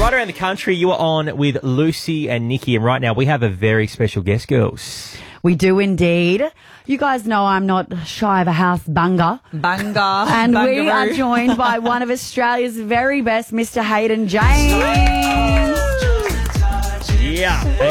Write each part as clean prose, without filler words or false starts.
Right around the country, you are on with Lucy and Nikki, and right now we have a very special guest, girls. We do indeed. You guys know I'm not shy of a house banger. Banga. And Bungaroo. we are joined by one of Australia's very best, Mr. Hayden James. Yeah. Hey,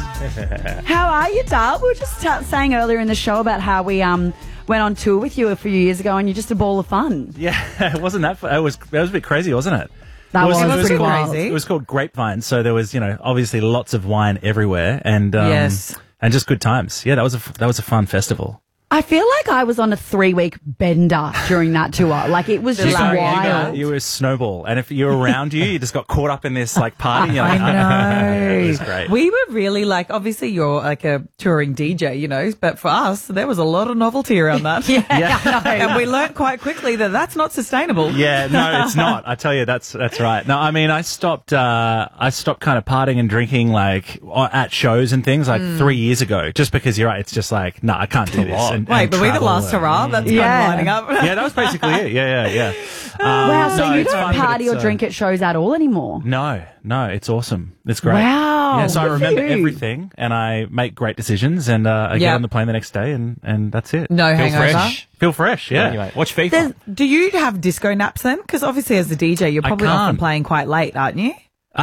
guys. How are you, Dal? We were just saying earlier in the show about how we went on tour with you a few years ago, and you're just a ball of fun. Yeah, it wasn't that fun. It was a bit crazy, wasn't it? That was pretty wild. crazy. It was called Grapevine, so there was, obviously lots of wine everywhere, and Yes. and just good times. Yeah, that was a fun festival. I feel like I was on a 3-week bender during that tour. Like, it was just wild. You were a snowball, and if you were around you just got caught up in this party. You're I like, know. It was great. We were really obviously you're like a touring DJ, but for us, there was a lot of novelty around that. Yeah. And we learnt quite quickly that that's not sustainable. Yeah, no, it's not. I tell you, that's right. No, I mean, I stopped kind of partying and drinking at shows and things 3 years ago, just because you're right. It's just like, no, I can't do this. Wait, but we the last hurrah? That's kind of lining up. Yeah, that was basically it. Yeah. Wow, so no, you it's don't fun, but party or drink at shows at all anymore? No, it's awesome. It's great. Wow, Yeah, so I good for remember you. everything, and I make great decisions, and I get Yep. on the plane the next day, and that's it. No Feel hangover. fresh. Feel fresh, yeah. Anyway, watch FIFA. Do you have disco naps then? Because obviously as the DJ, you're probably often can't. playing quite late, aren't you?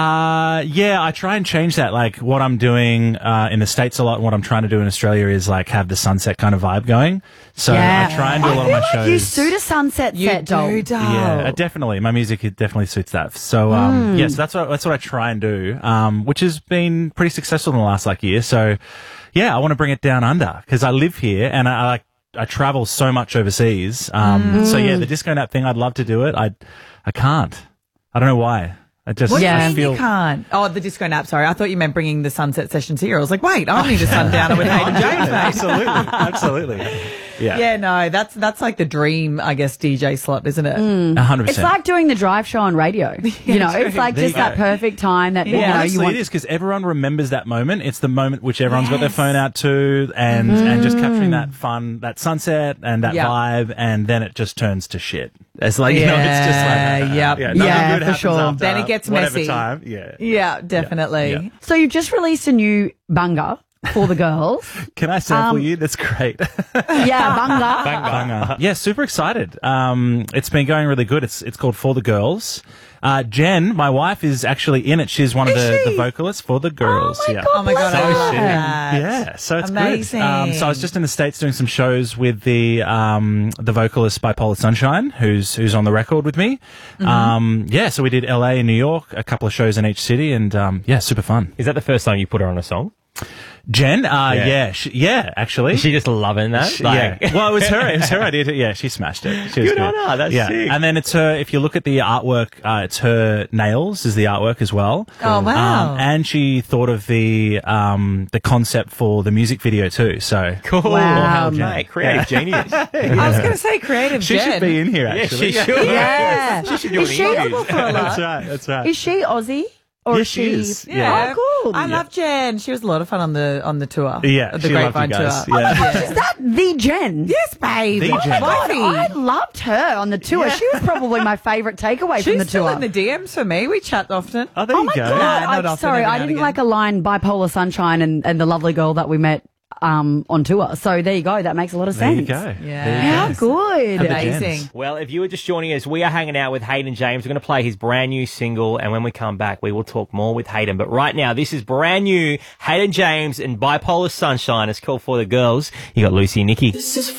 Yeah, I try and change that. Like what I'm doing in the States a lot, and what I'm trying to do in Australia is have the sunset kind of vibe going. So I try and do a lot of my I feel shows. like you suit a sunset set, doll. Yeah, definitely. My music it definitely suits that. So yes, that's what I try and do, which has been pretty successful in the last year. So yeah, I want to bring it down under because I live here and I travel so much overseas. So yeah, the disco nap thing, I'd love to do it. I can't. I don't know why. I just What do I you mean feel you can't? Oh, the disco nap, sorry. I thought you meant bringing the sunset sessions here. I was like, wait, I need a sundowner with Hayden James, mate. absolutely. Yeah. Yeah, no, that's like the dream, I guess, DJ slot, isn't it? 100%. It's like doing the drive show on radio. It's like There just you that go. perfect time that Honestly, you want. it is because everyone remembers that moment. It's the moment which everyone's got their phone out to, and just capturing that fun, that sunset and that Yeah. vibe, and then it just turns to shit. It's like it's just like yep. nothing Yeah, good for happens sure. after Then it gets whatever messy. time. Yeah. Yeah, definitely. Yeah. So you've just released a new banger for the girls. Can I sample you? That's great. Yeah, banger. Banger. Yeah, super excited. It's been going really good. It's called For the Girls. Jen, my wife, is actually in it. She's one of the vocalists for the girls. my yeah. God, Oh my God, I bless love her. that. Yeah, so it's Amazing. good. So I was just in the States doing some shows with the vocalist Bipolar Sunshine, who's on the record with me. So we did LA and New York, a couple of shows in each city, and super fun. Is that the first time you put her on a song? Jen, actually. Is she just loving that? Well, it was her idea. Yeah, she smashed it. She was Good on her, that's sick. And then it's her. If you look at the artwork, it's her nails is the artwork as well. Oh, wow. And she thought of the concept for the music video too. So Cool. Wow, mate. Creative genius. I was going to say creative she Jen. should be in here. Yeah, Actually, she should. Yeah. She should do Is an she interview. That's right. Is she Aussie? Or Yes, is she is. Yeah. Oh, cool. I love Jen. She was a lot of fun on the tour. Yeah, the she loved you Grapevine guys. tour. Yeah. Is that the Jen? Yes, babe. The Oh my Jen. God, God, I loved her on the tour. She was probably my favourite takeaway from She's the still tour. in the DMs for me. We chat often. Oh, there Oh you my go. God. Nah, not I'm often, sorry, every now I and didn't again. like a line Bipolar Sunshine and the lovely girl that we met on tour. So there you go. That makes a lot of There sense. you go. Yeah. How good. Amazing. Well, if you were just joining us, we are hanging out with Hayden James. We're going to play his brand new single, and when we come back, we will talk more with Hayden. But right now, this is brand new Hayden James and Bipolar Sunshine. It's called For the Girls. You got Lucy and Nikki. This is